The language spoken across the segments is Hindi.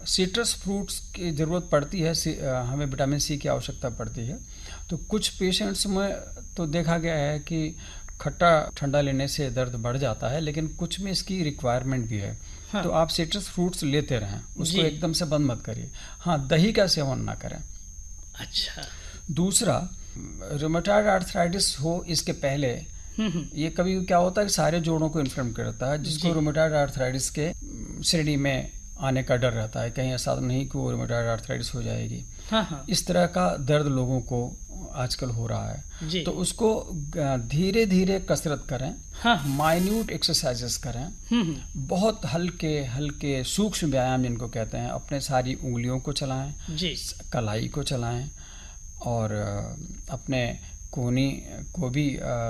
सिट्रस फ्रूट्स की ज़रूरत पड़ती है, हमें विटामिन सी की आवश्यकता पड़ती है। तो कुछ पेशेंट्स में तो देखा गया है कि खट्टा ठंडा लेने से दर्द बढ़ जाता है, लेकिन कुछ में इसकी रिक्वायरमेंट भी है। हाँ। तो आप सिट्रस फ्रूट्स लेते रहें, उसको जी। एकदम से बंद मत करिए। हाँ, दही का सेवन ना करें। अच्छा। दूसरा, रूमेटॉइड आर्थराइटिस हो इसके पहले ये कभी क्या होता है कि सारे जोड़ों को इन्फ्लेम करता है, जिसको रूमेटॉइड आर्थराइटिस के श्रेणी में आने का डर रहता है, कहीं ऐसा नहीं कि वो रूमेटॉइड आर्थराइटिस हो जाएगी। हाँ। इस तरह का दर्द लोगों को आजकल हो रहा है। जी। तो उसको धीरे धीरे कसरत करें। हाँ। माइन्यूट एक्सरसाइजेस करें। बहुत हल्के हल्के सूक्ष्म व्यायाम जिनको कहते हैं, अपने सारी उंगलियों को चलाएं, जी। कलाई को चलाएं, और अपने कोहनी को भी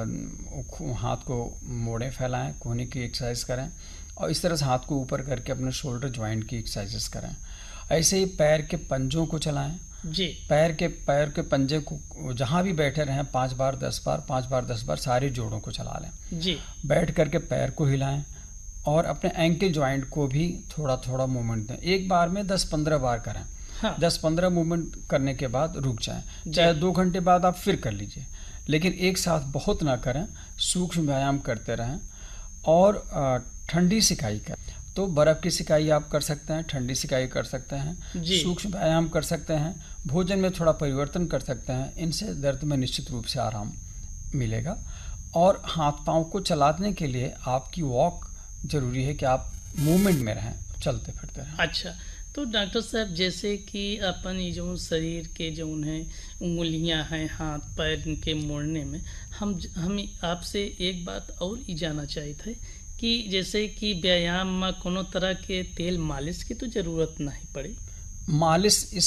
हाथ को मोड़ें, फैलाएं, कोहनी की एक्सरसाइज करें, और इस तरह से हाथ को ऊपर करके अपने शोल्डर जॉइंट की एक्सरसाइजेस करें। ऐसे ही पैर के पंजों को चलाएं। जी। पैर के पंजे को जहाँ भी बैठे रहें 5 बार 10 बार 5 बार 10 बार सारे जोड़ों को चला लें। जी। बैठ करके पैर को हिलाएं और अपने एंकल जॉइंट को भी थोड़ा थोड़ा मूवमेंट दें। एक बार में 10-15 बार करें। हाँ। 10-15 मूवमेंट करने के बाद रुक जाएं। चाहे 2 घंटे बाद आप फिर कर लीजिए, लेकिन एक साथ बहुत ना करें। सूक्ष्म व्यायाम करते रहें। और ठंडी सिकाई करें, तो बर्फ़ की सिकाई आप कर सकते हैं, ठंडी सिकाई कर सकते हैं, सूक्ष्म व्यायाम कर सकते हैं, भोजन में थोड़ा परिवर्तन कर सकते हैं। इनसे दर्द में निश्चित रूप से आराम मिलेगा। और हाथ पांव को चलाने के लिए आपकी वॉक ज़रूरी है कि आप मूवमेंट में रहें, चलते फिरते रहें। अच्छा, तो डॉक्टर साहब, जैसे कि अपन ये जो शरीर के जो है उंगलियां हैं, हाथ पैर के मोड़ने में, हम आपसे एक बात और ही जानना चाहिए थे कि जैसे कि व्यायाम में कोनो तरह के तेल मालिश की तो ज़रूरत नहीं पड़े। मालिश इस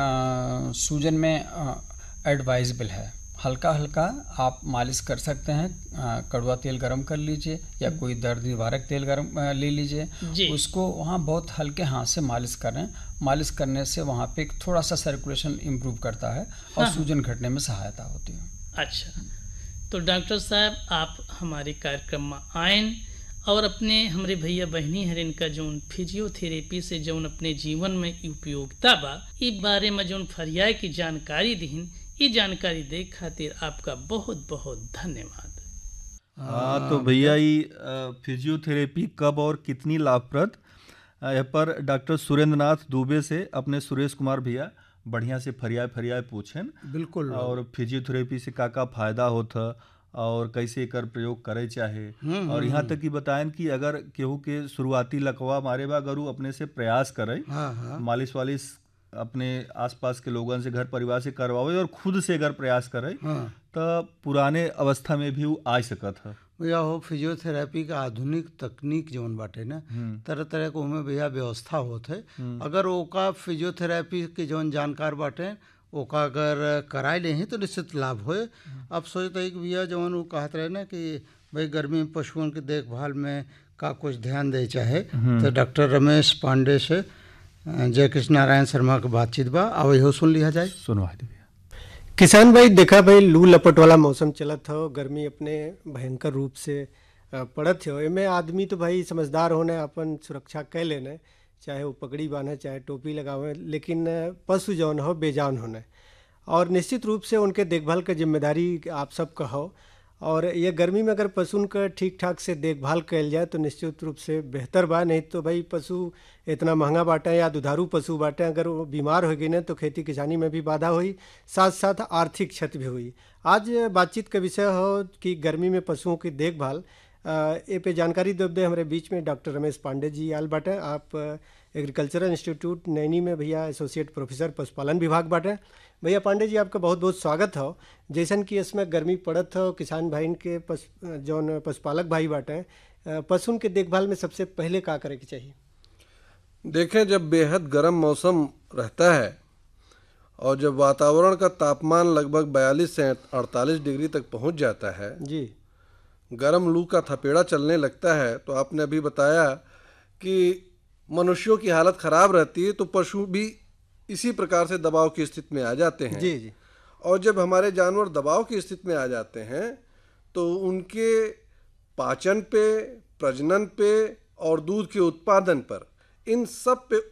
सूजन में एडवाइजेबल है। हल्का हल्का आप मालिश कर सकते हैं। कड़वा तेल गरम कर लीजिए या कोई दर्द निवारक तेल गरम ले लीजिए, उसको वहाँ बहुत हल्के हाथ से मालिश करें। मालिश करने से वहाँ पे थोड़ा सा सर्कुलेशन इम्प्रूव करता है और सूजन घटने में सहायता होती है। अच्छा, तो डॉक्टर साहब, आप हमारे कार्यक्रम में आएँ और अपने हमारे भैया बहनी हर इनका जौन फिजियोथेरेपी से जौन अपने जीवन में उपयोगिता बा, इस बारे में जौन फरियाय की जानकारी दीन, ये जानकारी दे खातिर आपका बहुत बहुत धन्यवाद। हाँ, तो भैया ये फिजियोथेरेपी कब और कितनी लाभप्रद, यह पर डॉक्टर सुरेंद्रनाथ दुबे से अपने सुरेश कुमार भैया बढ़िया से फरियाय पूछें। बिल्कुल। और फिजियोथेरेपी से का फ़ायदा होता और कैसे एकर प्रयोग करे चाहे, और यहाँ तक कि बताएं कि अगर केहू के शुरुआती लकवा मारे बा, अगर वो अपने से प्रयास करे, मालिश वालिश अपने आसपास के लोगों से, घर परिवार से करवावे और खुद से अगर प्रयास करे, तो पुराने अवस्था में भी वो आ सकत है। भैया हो फिजियोथेरेपी का आधुनिक तकनीक जौन बाटे ना, तरह तरह के उमें भैया व्यवस्था होते है। अगर ओका फिजियोथेरेपी के जौन जानकार बाटे ओका अगर कराए ले ही तो निश्चित लाभ होए। अब सोचते हैं कि भैया जौन वो कहते रहे ना कि भाई गर्मी में पशुओं की देखभाल में का कुछ ध्यान दे चाहे, तो डॉक्टर रमेश पांडे से जय कृष्ण नारायण शर्मा की बातचीत बा, अब यहो सुन लिया जाए। सुनवा दे। किसान भाई, देखा भाई लू लपट वाला मौसम चलत हो, गर्मी अपने भयंकर रूप से पड़त हो। एमे आदमी तो भाई समझदार होने अपन सुरक्षा कर लेने, चाहे वो पगड़ी बांधे चाहे टोपी लगावे, लेकिन पशु जौन हो बेजान होने, और निश्चित रूप से उनके देखभाल का जिम्मेदारी आप सबका हो। और ये गर्मी में अगर पशु का ठीक ठाक से देखभाल कल जाए तो निश्चित रूप से बेहतर बा। नहीं तो भाई पशु इतना महंगा बाटे या दुधारू पशु बाटे, अगर वो बीमार हो गई ना तो खेती किसानी में भी बाधा हुई, साथ साथ आर्थिक क्षति भी हुई। आज बातचीत का विषय हो कि गर्मी में पशुओं की देखभाल, ए पे जानकारी दे हमारे बीच में डॉक्टर रमेश पांडे जी आल बाटे। आप एग्रीकल्चरल इंस्टीट्यूट नैनी में भैया एसोसिएट प्रोफेसर पशुपालन विभाग बाटे। भैया पांडे जी, आपका बहुत बहुत स्वागत हो। जैसन कि इसमें गर्मी पड़त हो, किसान भाई के जौन पशुपालक भाई बाटे, पशुओं के देखभाल में सबसे पहले क्या करे के चाहिए? देखें, जब बेहद गर्म मौसम रहता है और जब वातावरण का तापमान लगभग 42 से 48 डिग्री तक पहुंच जाता है जी, गर्म लू का थपेड़ा चलने लगता है, तो आपने अभी बताया कि मनुष्यों की हालत खराब रहती है, तो पशु भी इसी प्रकार से दबाव की स्थिति में आ जाते हैं। जी जी। और जब हमारे जानवर दबाव की स्थिति में आ जाते हैं तो उनके पाचन पे, प्रजनन पे और दूध के उत्पादन पर, इन सब पे